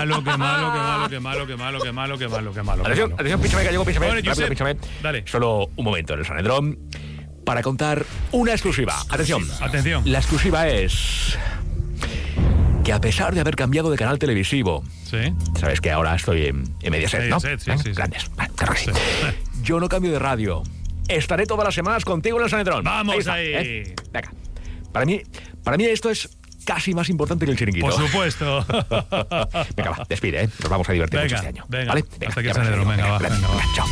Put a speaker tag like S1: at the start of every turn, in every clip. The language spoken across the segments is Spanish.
S1: malo.
S2: Atención, píchame, Gallego, píchame.
S1: Bueno,
S2: Rápido,
S1: Josep,
S2: píchame.
S1: dale.
S2: Solo un momento en el Sanedrón para contar una exclusiva. Atención. La exclusiva es que a pesar de haber cambiado de canal televisivo,
S1: ¿sí?
S2: Sabes que ahora estoy en Mediaset, ¿no?
S1: Sí.
S2: Grandes. Claro que sí. Yo no cambio de radio. Estaré todas las semanas contigo en el Sanedrón.
S1: Vamos ahí.
S2: Venga. Para mí esto es casi más importante que el chiringuito.
S1: Por supuesto.
S2: Venga, va, despide, ¿eh? Nos vamos a divertir mucho este año.
S1: Venga.
S2: ¿Vale?
S1: Hasta aquí el Sanedrón. Venga, va.
S2: Chao.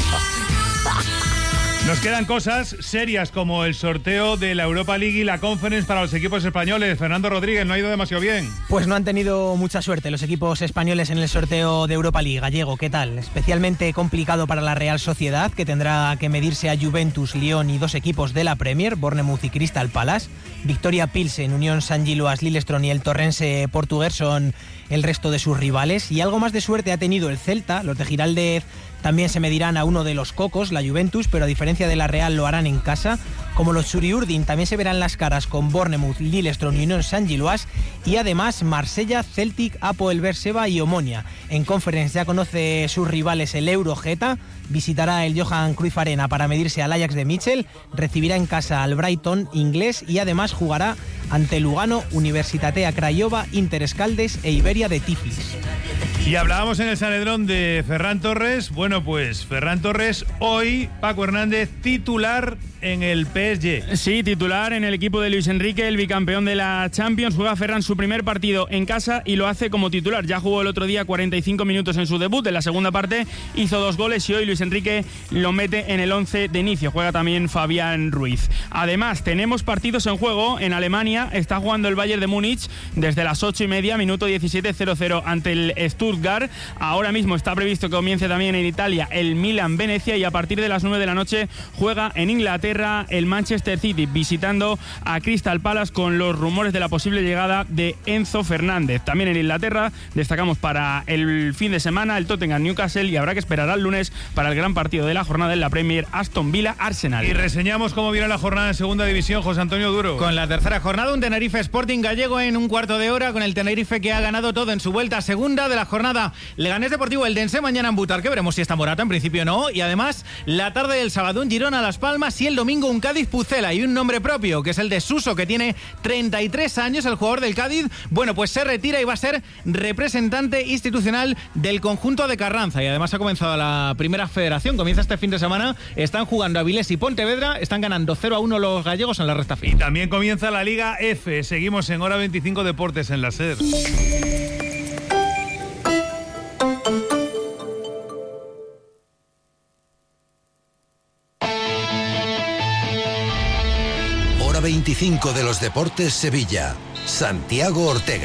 S1: Nos quedan cosas serias como el sorteo de la Europa League y la Conference para los equipos españoles. Fernando Rodríguez, no ha ido demasiado bien.
S3: Pues no han tenido mucha suerte los equipos españoles en el sorteo de Europa League. Gallego, ¿qué tal? Especialmente complicado para la Real Sociedad, que tendrá que medirse a Juventus, Lyon y dos equipos de la Premier, Bournemouth y Crystal Palace. Victoria Pilsen, Unión San Giloas, Lillestrøm y el Torrense portugués son el resto de sus rivales. Y algo más de suerte ha tenido el Celta. Los de Giraldez también se medirán a uno de los cocos, la Juventus, pero a diferencia de la Real lo harán en casa. Como los Zuriurdin también se verán las caras con Bournemouth, Lillestrøm y Unión San Giloas. Y además Marsella, Celtic, Apoel Berseba y Omonia. En Conference ya conoce sus rivales el Eurogeta. Visitará el Johan Cruyff Arena para medirse al Ajax de Mitchell. Recibirá en casa al Brighton inglés y además jugará ante Lugano, Universitatea Craiova, Inter Escaldes e Iberia de Tiflis.
S1: Y hablábamos en el Sanedrón de Ferran Torres. Bueno, pues Ferran Torres hoy, Paco Hernández, titular en el PSG.
S4: Sí, titular en el equipo de Luis Enrique, el bicampeón de la Champions. Juega Ferran su primer partido en casa y lo hace como titular. Ya jugó el otro día 45 minutos en su debut. En la segunda parte hizo 2 goles y hoy Luis Enrique lo mete en el 11 de inicio. Juega también Fabián Ruiz. Además, tenemos partidos en juego. En Alemania está jugando el Bayern de Múnich desde las 8:30, minuto 17, 0-0 ante el Stuttgart. Ahora mismo está previsto que comience también en Italia el Milan-Venecia y a partir de las 9 de la noche juega en Inglaterra el Manchester City visitando a Crystal Palace con los rumores de la posible llegada de Enzo Fernández. También en Inglaterra destacamos para el fin de semana el Tottenham-Newcastle y habrá que esperar al lunes para el gran partido de la jornada en la Premier, Aston Villa-Arsenal.
S1: Y reseñamos cómo viene la jornada en segunda división, José Antonio Duro.
S5: Con la tercera jornada, un Tenerife Sporting Gallego en un cuarto de hora, con el Tenerife que ha ganado todo en su vuelta segunda de la jornada. Leganés Deportivo Eldense mañana en Butarque, veremos si está Morata, en principio no. Y además, la tarde del sábado un Girona Las Palmas y el domingo un Cádiz Pucela y un nombre propio, que es el de Suso, que tiene 33 años, el jugador del Cádiz. Bueno, pues se retira y va a ser representante institucional del conjunto de Carranza. Y además ha comenzado la primera federación, comienza este fin de semana. Están jugando Avilés y Pontevedra, están ganando 0-1 los gallegos en la recta final.
S1: Y también comienza la Liga F. Seguimos en Hora 25 Deportes en la SER.
S6: Hora 25 de los Deportes Sevilla. Santiago Ortega.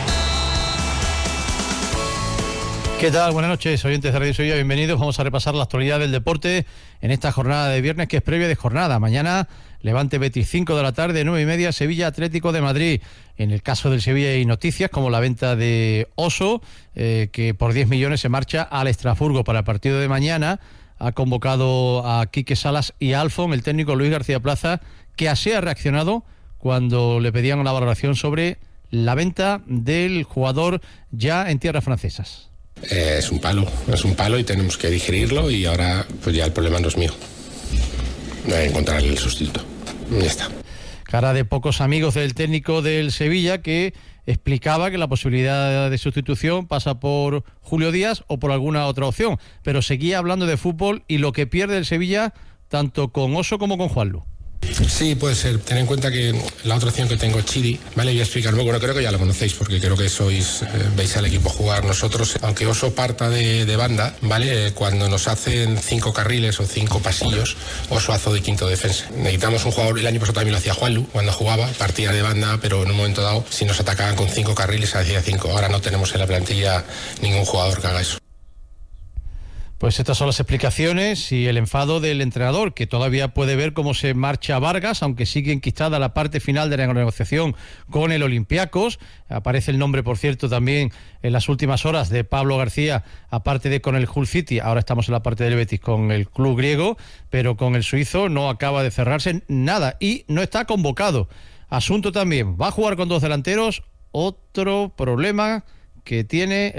S7: ¿Qué tal? Buenas noches, oyentes de Radio Sevilla, bienvenidos. Vamos a repasar la actualidad del deporte en esta jornada de viernes, que es previa de jornada. Mañana, Levante Betis, 5 de la tarde, 9:30, Sevilla Atlético de Madrid. En el caso del Sevilla hay noticias como la venta de Oso, que por 10 millones se marcha al Estrasburgo para el partido de mañana. Ha convocado a Quique Salas y a Alfon, el técnico Luis García Plaza, que así ha reaccionado cuando le pedían una valoración sobre la venta del jugador ya en tierras francesas.
S8: Es un palo y tenemos que digerirlo y ahora pues ya el problema no es mío. No hay que encontrar el sustituto. Ya está.
S7: Cara de pocos amigos del técnico del Sevilla, que explicaba que la posibilidad de sustitución pasa por Julio Díaz o por alguna otra opción, pero seguía hablando de fútbol y lo que pierde el Sevilla tanto con Oso como con Juanlu.
S8: Sí, puede ser. Ten en cuenta que la otra opción que tengo, Chiri, vale, voy a explicar un poco. Bueno, creo que ya lo conocéis porque creo que veis al equipo jugar. Nosotros, aunque Oso parta de banda, vale, cuando nos hacen 5 carriles o 5 pasillos, Oso hace de quinto defensa. Necesitamos un jugador. El año pasado también lo hacía Juanlu cuando jugaba, partía de banda, pero en un momento dado, si nos atacaban con 5 carriles, hacía 5. Ahora no tenemos en la plantilla ningún jugador que haga eso.
S7: Pues estas son las explicaciones y el enfado del entrenador, que todavía puede ver cómo se marcha Vargas, aunque sigue enquistada la parte final de la negociación con el Olympiacos. Aparece el nombre, por cierto, también en las últimas horas de Pablo García, aparte de con el Hull City. Ahora estamos en la parte del Betis con el club griego, pero con el suizo no acaba de cerrarse nada y no está convocado. Asunto también, va a jugar con 2 delanteros, otro problema que tiene